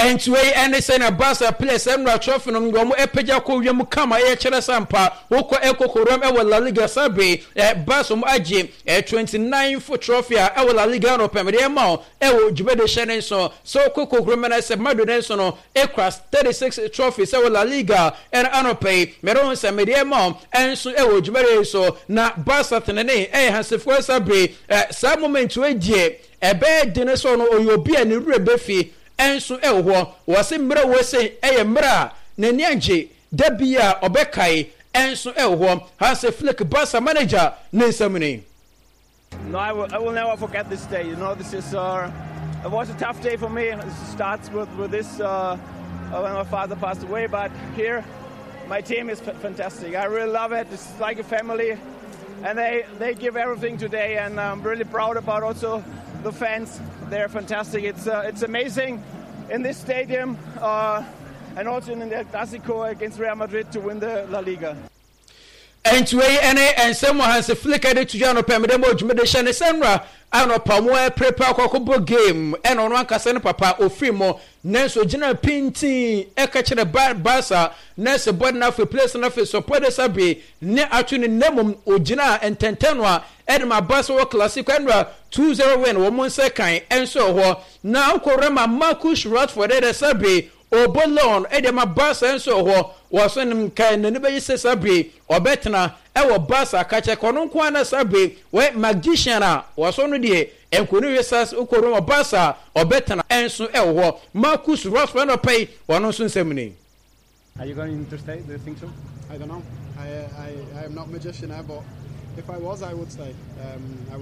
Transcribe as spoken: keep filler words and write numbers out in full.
and to a and send a bus a place and a trophy on Gomo Epeja Koyam Kama Echera Sampa, Oko Eko Koram Ewa La Liga Sabre, Basum Aji, a twenty-nine foot trophy, Ewa La Liga no Pemediamo, Ewo Jubede Shannon so, so Coco Grumana said Madunesono, Ecras thirty-six trophies, Ewa La Liga, and Anope, Meron Samediamo, and so Ewo Jubede so, na Basa Tenene, eh, has the first Sabre, some moment to a J, a bad dinner son or your beer and Rebefi. Enso ewo wase mra wase eye mra na nianje dabia obekai enso ewo has a flick basa manager nensamuni. No, I will, I will never forget this day. You know, this is uh, it was a tough day for me. It starts with with this uh, when my father passed away, but here my team is f- fantastic. I really love it. It's like a family, and they they give everything today, and I'm really proud about also the fans. They're fantastic. It's uh, it's amazing in this stadium uh, and also in the Clásico against Real Madrid to win the La Liga. And to a and someone has a flickered to Jano Pemedemo Jumedeshan Senra. I know Pamoe prepare Kokobo game and on one Casan Papa or Frimo, Nenso General Pinti, Ekacha the Bad Basa, Nessa Bodna for place enough for support the Sabi, Ne Atuni Nemum, Ojina and Tentenwa, Edma Basso Classic Andra, two zero win, one second, and so now Korama Marcus Rutford the Sabi. O bolon edema basa enso ho wasonim kan nanibe se sabe obetena e wo basa kache kono kwa na sabe we magician a wasono de enkonu yesas ukoro basa obetena enso e ho Marcus Rashford no pay wono so nsemni. Are you going to stay? Do you think so? I don't know. I I I am not magician, but if I was, I would stay. Um, I